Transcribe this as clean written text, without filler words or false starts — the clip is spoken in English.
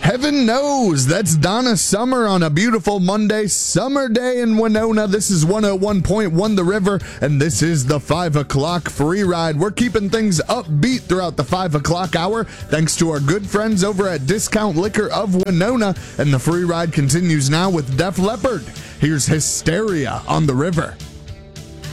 Heaven knows. That's Donna Summer on a beautiful Monday, summer day in Winona. This is 101.1 The River, and this is the 5 o'clock free ride. We're keeping things upbeat throughout the 5 o'clock hour, thanks to our good friends over at Discount Liquor of Winona, and the free ride continues now with Def Leppard. Here's Hysteria on The River.